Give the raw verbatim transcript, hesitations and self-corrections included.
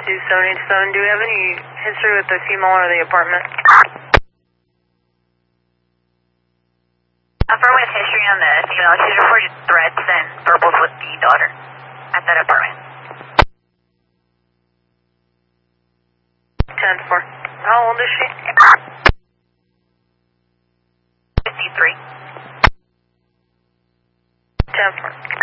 two seven eight seven, do we have any history with the female or the apartment? Affirmative history on the female. She's reported threats and verbals with the daughter at that apartment. ten four. How old is she? fifty-three. ten four.